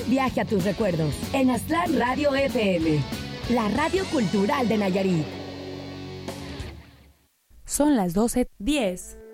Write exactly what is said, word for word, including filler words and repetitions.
viaje a tus recuerdos en Aztlán Radio F M, la radio cultural de Nayarit. Son las doce diez.